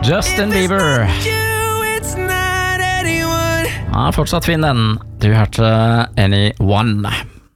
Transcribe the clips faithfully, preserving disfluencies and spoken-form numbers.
Justin Bieber. Ja, fortsatt fin den. Du hørte Anyone.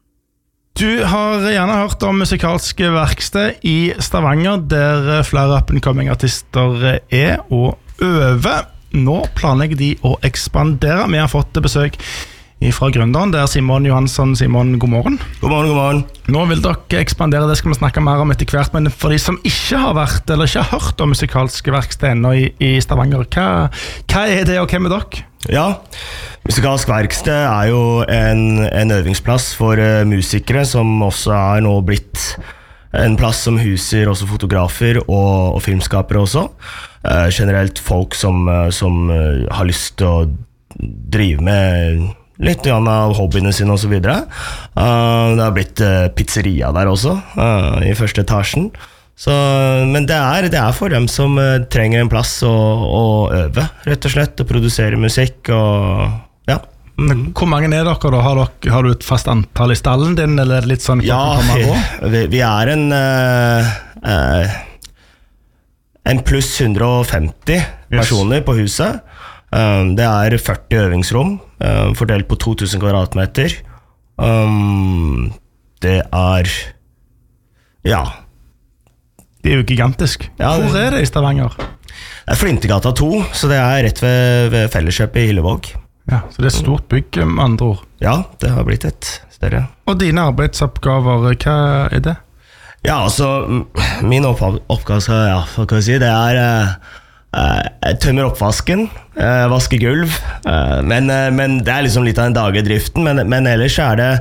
Du har gjerne hørt om musikalske verksted i Stavanger, der flere up-and-coming artister er og øver. Nå planlegger de å ekspandere. Vi har fått besøk fra gründeren, det er Simon Johansson. Simon, god morgen. God morgen, god morgen. Nå vil dere ekspandere, det skal vi snakke mer om etter hvert, men for de som ikke har vært, eller ikke har hørt om musikalske verksted ennå i, i Stavanger, hva, hva er det, og hvem er dere? Ja, musikalsk verksted er jo en, en øvingsplass for uh, musikere, som også er nå blitt en plass som huser også fotografer og, og filmskapere også. Uh, generelt folk som, uh, som uh, har lyst til å drive med litt av hobbyene sine og så videre. Uh, det har blitt uh, pizzeria der også, uh, i første etasjen. Så, men det er, det er for dem som uh, trenger en plass å, å øve, rett og slett, og produsere musikk, og ja. Mm. Hvor mange er dere da? Har, dere, har du et fast antall i stallen din, eller er det litt sånn? Ja, vi, vi er en uh, uh, en pluss hundre og femti personer yes. på huset. Um, det er førti øvingsrom, um, fordelt på to tusen kvadratmeter. Um, det er, ja. Det er jo gigantisk. Ja, Hvor er det i Stavanger? Det er Flintegata to, så det er rett ved, ved Felleskjøpet i Hillevåg. Ja, så det er stort bygg, med andre ord. Ja, det har blitt et større. Og dine arbeidsoppgaver, hva er det? Ja, altså, min oppgave, ja, hva kan jeg si, det er... Uh, Jeg tømmer oppvasken, jeg vasker gulv, men, men det er liksom litt av en dag i driften, men, men ellers er det,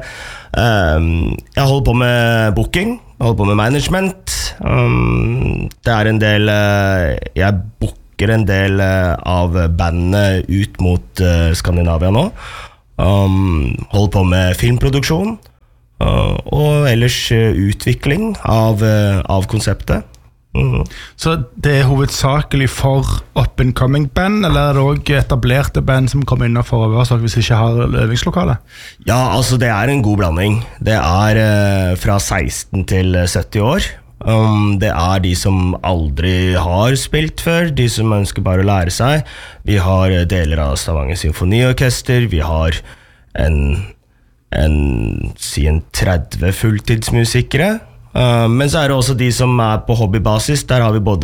jeg holder på med booking, jeg holder på med management, det er en del, jeg booker en del av bandene ut mot Skandinavia nå, holder på med filmproduksjon, og ellers utvikling av, av konseptet. Mm. Så det er hovedsakelig for up-and-coming band, eller er det også etablerte band som kommer innenfor å øve hvis de ikke har øvingslokale? Ja, altså det er en god blanding. Det er uh, fra seksten til sytti år. Um, det er de som aldri har spilt før, de som ønsker bare å lære seg. Vi har deler av Stavanger Symfoniorkester, vi har en, en, si en tretti fulltidsmusikere. Uh, men så er det også de som er på hobbybasis. Der har vi både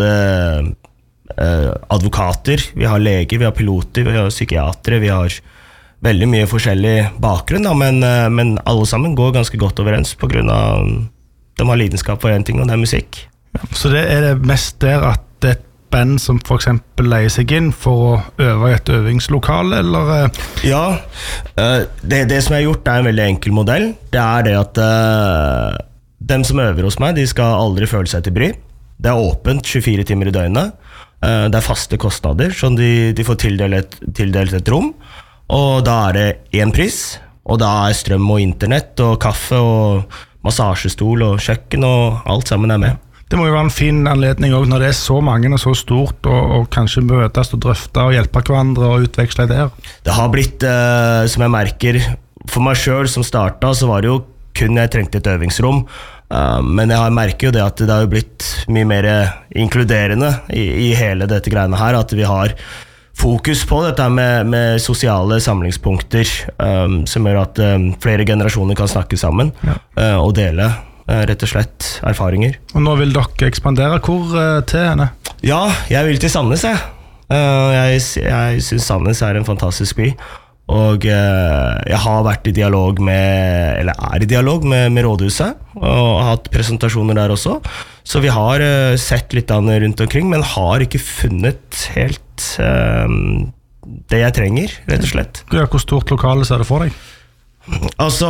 uh, advokater, vi har leger, vi har piloter, vi har psykiatere, vi har veldig mye forskjellig bakgrunn, da, men, uh, men alle sammen går ganske godt overens på grunn av de har lidenskap for en ting, og det er musikk. Ja, så det er det mest der at det er et band som for eksempel leier seg inn for å øve i et øvingslokale, eller? Uh... Ja, uh, det, det som jeg har gjort er en veldig enkel modell. Det er det at uh, dem som øver hos meg, de skal aldri føle seg til bry. Det er åpent tjuefire timer i døgnet. Det er faste kostnader, så de, de får tildelt, tildelt et rom. Og da er det en pris, og da er strøm og internett og kaffe og massasjestol og kjøkken og alt sammen er med. Det må jo være en fin anledning også, når det er så mange og så stort, og, og kanskje møtes og drøfte og hjelpe hverandre og utveksle ideer. Det har blitt, uh, som jeg merker, for meg selv som startet, så var det jo kun jeg trengte et øvingsrom, uh, men jeg merker jo det at det har blitt mye mer inkluderende i, i hele dette greiene her, at vi har fokus på dette med, med sosiale samlingspunkter, um, som gjør at um, flere generasjoner kan snakke sammen, ja. uh, og dele uh, rett og slett erfaringer. Og nå vil dere ekspandere, hvor uh, til henne? Ja, jeg vil til Sandnes, jeg. Uh, jeg, jeg synes Sandnes er en fantastisk by. Og eh, jeg har vært i dialog med, eller er i dialog med, med rådhuset, og har hatt presentasjoner der også. Så vi har eh, sett litt an rundt omkring, men har ikke funnet helt eh, det jeg trenger, rett og slett. Ja, hvor stort lokale ser det for deg? Altså,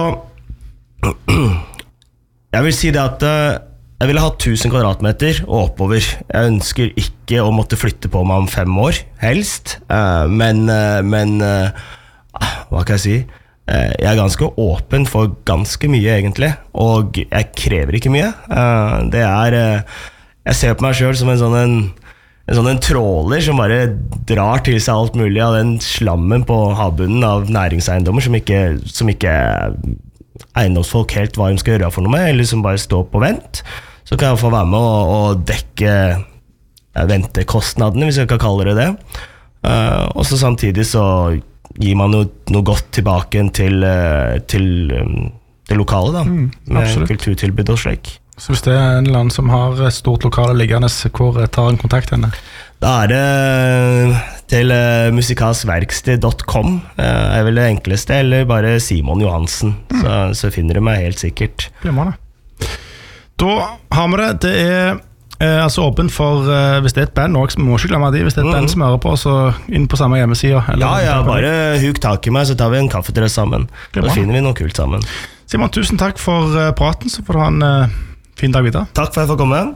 jeg vil si det at eh, jeg ville ha tusen kvadratmeter og oppover. Jeg ønsker ikke å måtte flytte på meg om fem år, helst, eh, men... Eh, men eh, hva kan jeg si? Jeg er ganske åpen for ganske mye egentlig, og jeg krever ikke mye. Det er, jeg ser på meg selv som en sånn en, en sånn en tråler som bare drar til seg alt mulig av den slammen på havbunnen av næringseiendommer som ikke, som ikke eiendomsfolk helt hva de skal gjøre for noe med, eller som bare står på vent. Så kan jeg få være med og, og dekke ventekostnadene, hvis jeg kan kalle det det. Uh, og så samtidig så gir man jo noe godt tilbake til, til um, det lokale da, mm, med kulturtilbud og slik. Så hvis det er en eller annen som har stort lokale liggende, hvor tar en kontakt henne? Da er det til uh, musikalskverksted punktum com uh, er vel det enkleste, eller bare Simon Johansen, mm. så, så finner du meg helt sikkert. Glemmer det. Da har vi det, det er eh, altså åpen for, eh, hvis det er et band også, vi må ikke glemme de, hvis det er et mm. band som hører på, så inn på samme hjemmesida. Ja, ja, bare huk tak i meg, så tar vi en kaffetrøst sammen. Da finner vi noe kult sammen. Simon, tusen takk for uh, praten, så får du ha en uh, fin dag videre. Takk for at jeg får komme.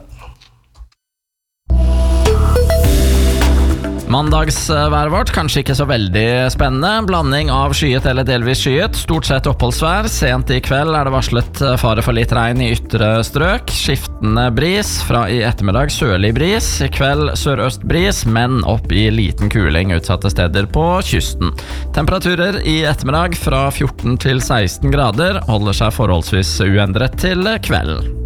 Mandagsværet vårt, kanskje ikke så veldig spennende. Blanding av skyet eller delvis skyet. Stort sett oppholdsvær. Sent i kveld er det varslet fare for litt regn i ytre strøk. Skiftende bris. Fra i ettermiddag sørlig bris. I kveld sørøst bris, men opp i liten kuling utsatte steder på kysten. Temperaturer i ettermiddag fra fjorten til seksten grader. Holder seg forholdsvis uendret til kvelden.